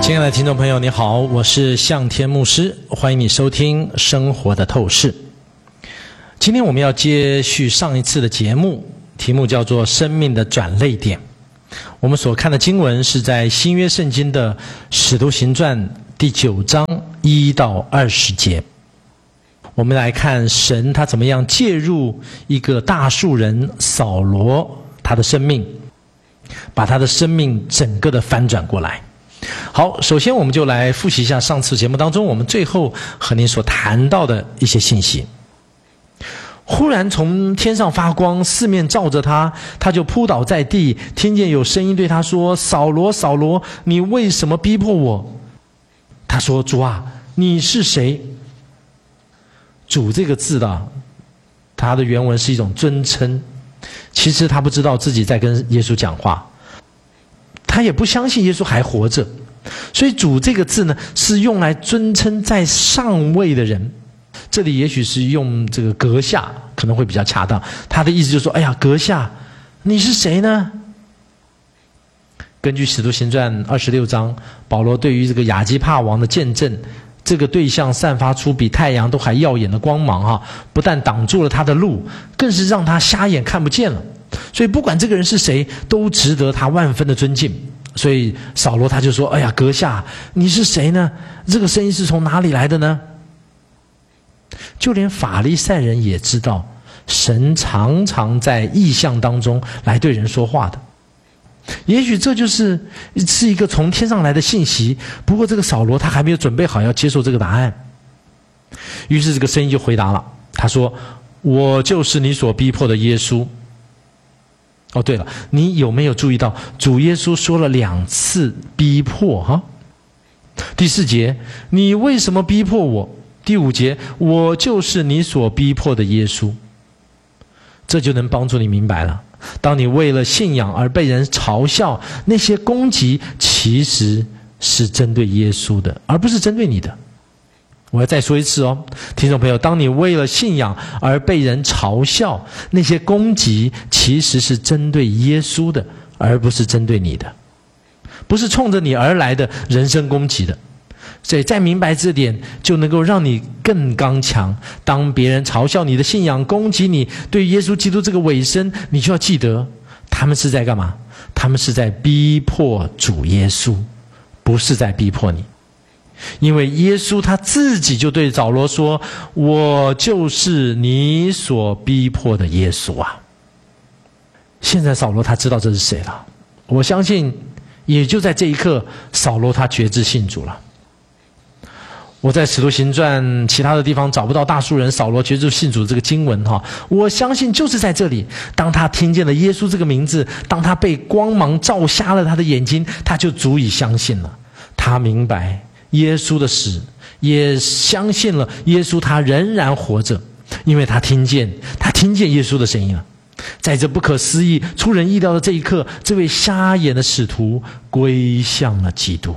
亲爱的听众朋友你好，我是向天牧师，欢迎你收听生活的透视。今天我们要接续上一次的节目，题目叫做生命的转捩点。我们所看的经文是在新约圣经的使徒行传第9章1到20节。我们来看神他怎么样介入一个大数人扫罗他的生命，把他的生命整个的翻转过来。好，首先我们就来复习一下上次节目当中我们最后和您所谈到的一些信息。忽然从天上发光，四面照着他，他就扑倒在地，听见有声音对他说：扫罗，扫罗，你为什么逼迫我？他说：主啊，你是谁？主这个字的，他的原文是一种尊称，其实他不知道自己在跟耶稣讲话，他也不相信耶稣还活着，所以主这个字呢，是用来尊称在上位的人。这里也许是用这个阁下可能会比较恰当，他的意思就是说，哎呀，阁下，你是谁呢？根据使徒行传26章，保罗对于这个亚基帕王的见证，这个对象散发出比太阳都还耀眼的光芒不但挡住了他的路，更是让他瞎眼看不见了。所以不管这个人是谁，都值得他万分的尊敬。所以扫罗他就说，哎呀，阁下，你是谁呢？这个声音是从哪里来的呢？就连法利赛人也知道，神常常在异象当中来对人说话的。也许这就是一个从天上来的信息，不过这个扫罗他还没有准备好要接受这个答案。于是这个声音就回答了，他说：我就是你所逼迫的耶稣。哦，对了，你有没有注意到主耶稣说了2次逼迫第4节，你为什么逼迫我？第5节，我就是你所逼迫的耶稣。这就能帮助你明白了，当你为了信仰而被人嘲笑，那些攻击其实是针对耶稣的，而不是针对你的。我要再说一次听众朋友，当你为了信仰而被人嘲笑，那些攻击其实是针对耶稣的，而不是针对你的，不是冲着你而来的人身攻击的。所以再明白这点，就能够让你更刚强。当别人嘲笑你的信仰，攻击你对耶稣基督这个委身，你就要记得，他们是在干嘛？他们是在逼迫主耶稣，不是在逼迫你。因为耶稣他自己就对扫罗说，我就是你所逼迫的耶稣啊。现在扫罗他知道这是谁了，我相信也就在这一刻，扫罗他决志信主了。我在使徒行传其他的地方找不到大数人扫罗决志信主这个经文我相信就是在这里，当他听见了耶稣这个名字，当他被光芒照瞎了他的眼睛，他就足以相信了。他明白耶稣的死，也相信了耶稣他仍然活着，因为他听见耶稣的声音了。在这不可思议出人意料的这一刻，这位瞎眼的使徒归向了基督。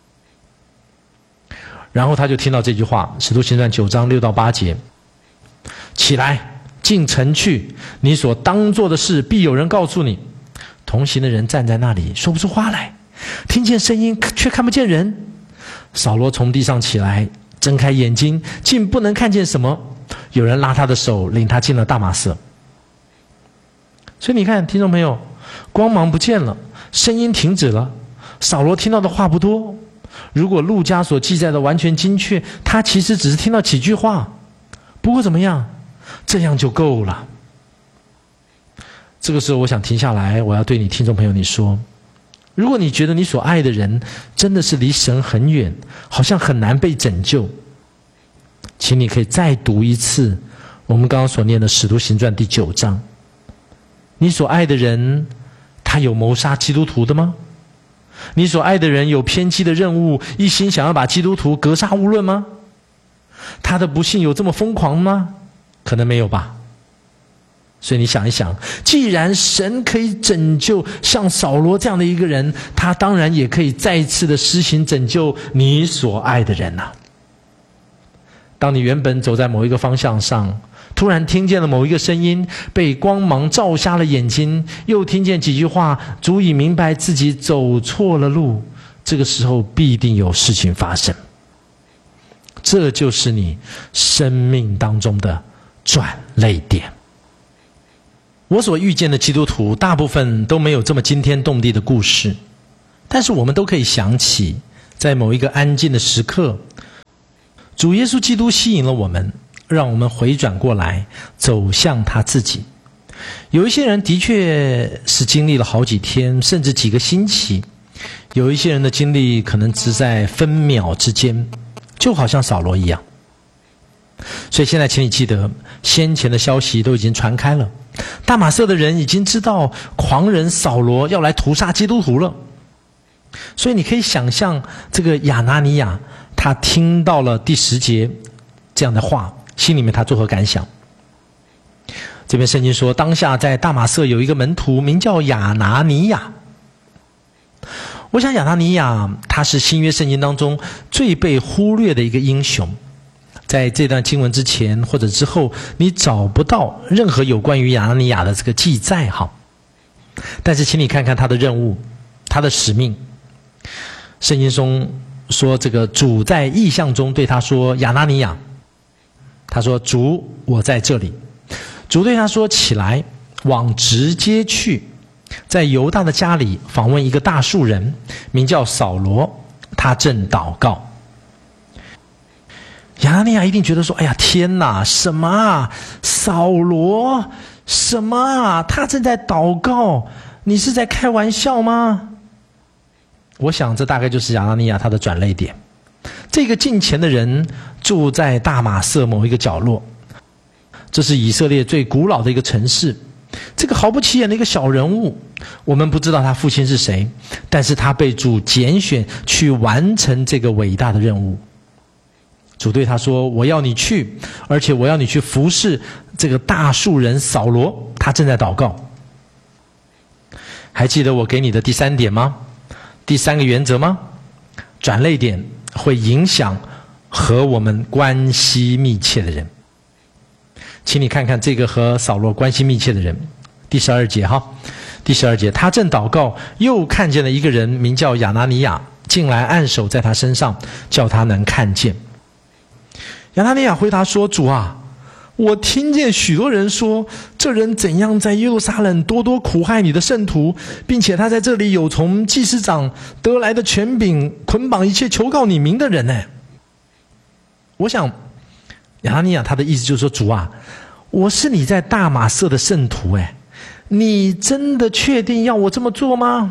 然后他就听到这句话，使徒行传9章6到8节，起来进城去，你所当做的事必有人告诉你。同行的人站在那里说不出话来，听见声音却看不见人。扫罗从地上起来，睁开眼睛，竟不能看见什么。有人拉他的手，领他进了大马色。所以你看，听众朋友，光芒不见了，声音停止了，扫罗听到的话不多。如果路加所记载的完全精确，他其实只是听到几句话，不过怎么样，这样就够了。这个时候我想停下来，我要对你听众朋友你说，如果你觉得你所爱的人真的是离神很远，好像很难被拯救，请你可以再读一次我们刚刚所念的使徒行传第9章。你所爱的人，他有谋杀基督徒的吗？你所爱的人有偏激的任务，一心想要把基督徒格杀勿论吗？他的不幸有这么疯狂吗？可能没有吧。所以你想一想，既然神可以拯救像扫罗这样的一个人，他当然也可以再一次的施行拯救你所爱的人啊。当你原本走在某一个方向上，突然听见了某一个声音，被光芒照瞎了眼睛，又听见几句话，足以明白自己走错了路， 这个时候必定有事情发生。这就是你生命当中的转捩点。我所遇见的基督徒大部分都没有这么惊天动地的故事，但是我们都可以想起，在某一个安静的时刻，主耶稣基督吸引了我们，让我们回转过来，走向他自己。有一些人的确是经历了好几天，甚至几个星期；有一些人的经历可能只在分秒之间，就好像扫罗一样。所以现在请你记得，先前的消息都已经传开了，大马色的人已经知道狂人扫罗要来屠杀基督徒了。所以你可以想象，这个亚拿尼亚他听到了第10节这样的话，心里面他作何感想？这边圣经说，当下在大马色有一个门徒名叫亚拿尼亚。我想亚拿尼亚他是新约圣经当中最被忽略的一个英雄，在这段经文之前或者之后，你找不到任何有关于亚拿尼亚的这个记载哈。但是请你看看他的任务，他的使命。圣经中说，这个主在异象中对他说，亚拿尼亚，他说，主，我在这里。主对他说，起来，往直街去，在犹大的家里访问一个大数人，名叫扫罗，他正祷告。亚拿尼亚一定觉得说，哎呀，天哪，什么啊，扫罗，什么啊，他正在祷告，你是在开玩笑吗？我想这大概就是亚拿尼亚他的转捩点。这个近前的人住在大马色某一个角落，这是以色列最古老的一个城市。这个毫不起眼的一个小人物，我们不知道他父亲是谁，但是他被主拣选去完成这个伟大的任务。主对他说，我要你去，而且我要你去服侍这个大数人扫罗，他正在祷告。还记得我给你的第3点吗？第3个原则吗？转捩点会影响和我们关系密切的人。请你看看这个和扫罗关系密切的人，第12节哈。第12节，他正祷告，又看见了一个人名叫亚拿尼亚，进来按手在他身上，叫他能看见。亚拿尼亚回答说，主啊，我听见许多人说，这人怎样在耶路撒冷多多苦害你的圣徒，并且他在这里有从祭司长得来的权柄，捆绑一切求告你名的人呢。我想亚拿尼亚他的意思就是说，主啊，我是你在大马色的圣徒，你真的确定要我这么做吗？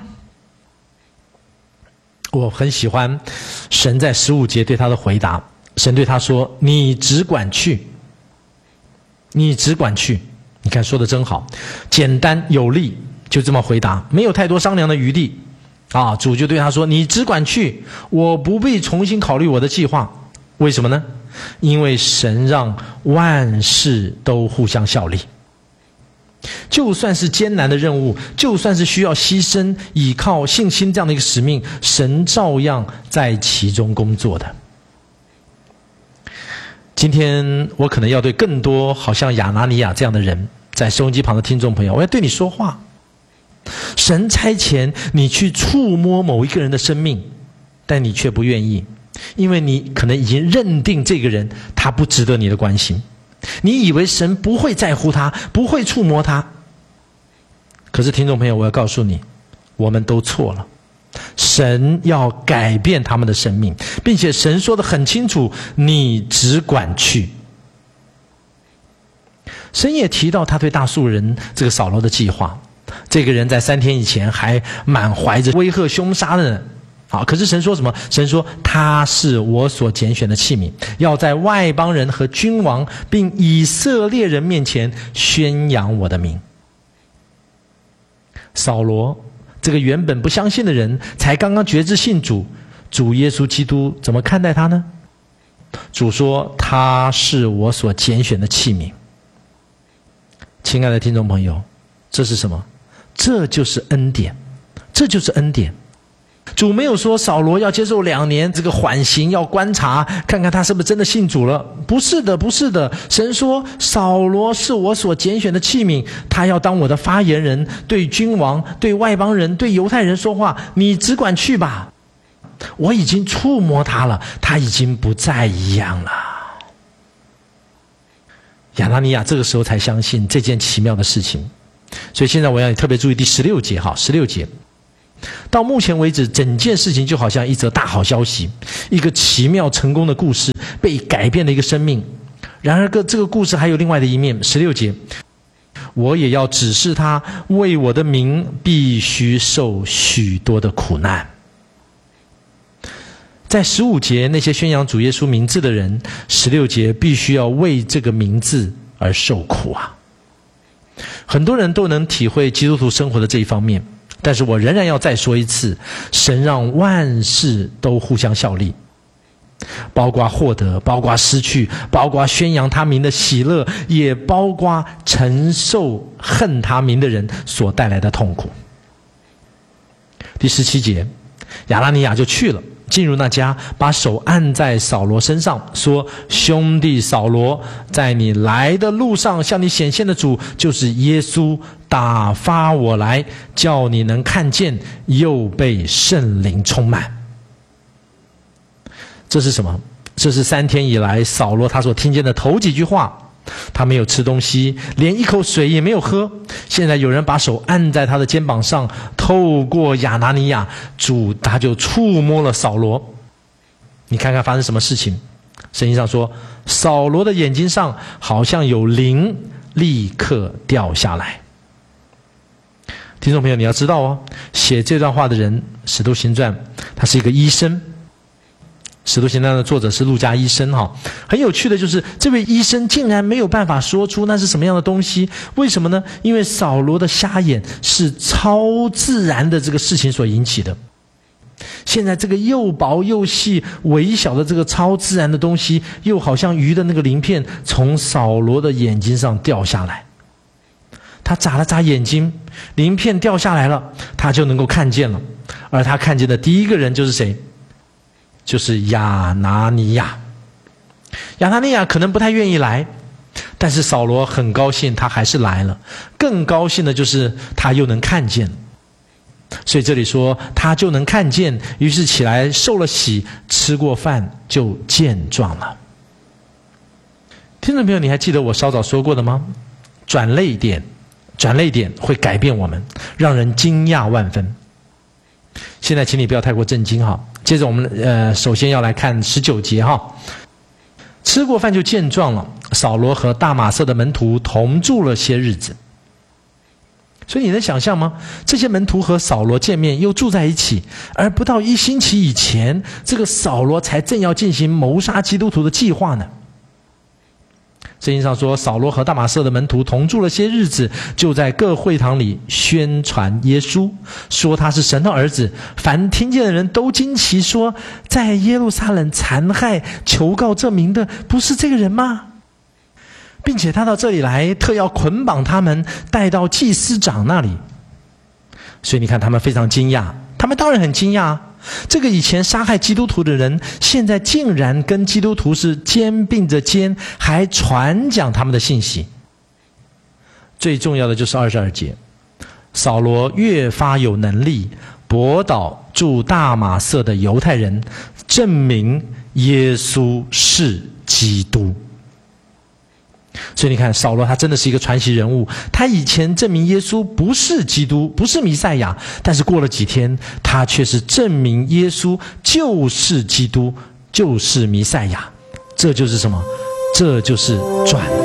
我很喜欢神在15节对他的回答。神对他说，你只管去，你只管去。你看说的真好，简单有力，就这么回答，没有太多商量的余地啊。主就对他说，你只管去，我不必重新考虑我的计划。为什么呢？因为神让万事都互相效力，就算是艰难的任务，就算是需要牺牲倚靠信心这样的一个使命，神照样在其中工作的。今天我可能要对更多好像亚拿尼亚这样的人，在收音机旁的听众朋友，我要对你说话。神差遣你去触摸某一个人的生命，但你却不愿意，因为你可能已经认定这个人他不值得你的关心，你以为神不会在乎他，不会触摸他。可是听众朋友，我要告诉你，我们都错了。神要改变他们的生命，并且神说得很清楚，你只管去。神也提到他对大数人这个扫罗的计划，这个人在3天以前还满怀着威吓凶杀的人，可是神说什么？神说他是我所拣选的器皿，要在外邦人和君王并以色列人面前宣扬我的名。扫罗这个原本不相信的人，才刚刚决志信主，主耶稣基督怎么看待他呢？主说他是我所拣选的器皿。亲爱的听众朋友，这是什么？这就是恩典，这就是恩典。主没有说扫罗要接受2年这个缓刑，要观察看看他是不是真的信主了。不是的，不是的。神说扫罗是我所拣选的器皿，他要当我的发言人，对君王、对外邦人、对犹太人说话，你只管去吧。 我已经触摸他了，他已经不再一样了。亚拿尼亚这个时候才相信这件奇妙的事情。所以现在我要你特别注意第16节，16节。到目前为止，整件事情就好像一则大好消息，一个奇妙成功的故事，被改变了一个生命。然而这个故事还有另外的一面。16节，我也要指示他，为我的名必须受许多的苦难。在15节，那些宣扬主耶稣名字的人，16节必须要为这个名字而受苦啊。很多人都能体会基督徒生活的这一方面，但是我仍然要再说一次，神让万事都互相效力，包括获得，包括失去，包括宣扬他名的喜乐，也包括承受恨他名的人所带来的痛苦。第17节，亚拿尼亚就去了，进入那家，把手按在扫罗身上，说：兄弟扫罗，在你来的路上向你显现的主就是耶稣，打发我来，叫你能看见，又被圣灵充满。这是什么？这是3天以来扫罗他所听见的头几句话。他没有吃东西，连一口水也没有喝。现在有人把手按在他的肩膀上，透过亚拿尼亚，主他就触摸了扫罗。你看看发生什么事情？圣经上说，扫罗的眼睛上好像有灵立刻掉下来。听众朋友，你要知道哦，写这段话的人，使徒行传，他是一个医生。使徒行传的作者是路加医生哈，很有趣的就是这位医生竟然没有办法说出那是什么样的东西，为什么呢？因为扫罗的瞎眼是超自然的这个事情所引起的。现在这个又薄又细微小的这个超自然的东西，又好像鱼的那个鳞片从扫罗的眼睛上掉下来。他眨了眨眼睛，鳞片掉下来了，他就能够看见了。而他看见的第一个人就是谁？就是亚拿尼亚。亚拿尼亚可能不太愿意来，但是扫罗很高兴他还是来了。更高兴的就是他又能看见，所以这里说他就能看见，于是起来受了洗，吃过饭就健壮了。听众朋友，你还记得我稍早说过的吗？转捩点会改变我们，让人惊讶万分。现在请你不要太过震惊哈。接着我们首先要来看19节哈。吃过饭就健壮了，扫罗和大马色的门徒同住了些日子。所以你能想象吗？这些门徒和扫罗见面又住在一起，而不到1星期以前，这个扫罗才正要进行谋杀基督徒的计划呢。圣经上说，扫罗和大马色的门徒同住了些日子，就在各会堂里宣传耶稣，说他是神的儿子。凡听见的人都惊奇，说，在耶路撒冷残害求告这名的不是这个人吗？并且他到这里来，特要捆绑他们，带到祭司长那里。所以你看他们非常惊讶，他们当然很惊讶，这个以前杀害基督徒的人，现在竟然跟基督徒是肩并着肩，还传讲他们的信息。最重要的就是22节，扫罗越发有能力驳倒住大马色的犹太人，证明耶稣是基督。所以你看，扫罗他真的是一个传奇人物。他以前证明耶稣不是基督，不是弥赛亚，但是过了几天，他却是证明耶稣就是基督，就是弥赛亚。这就是什么？这就是转